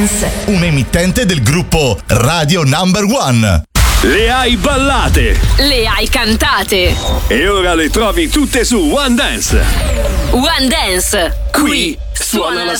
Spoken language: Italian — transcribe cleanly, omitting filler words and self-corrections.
Dance, un'emittente del gruppo Radio Number One. Le hai ballate, le hai cantate e ora le trovi tutte su One Dance. One Dance, qui suona la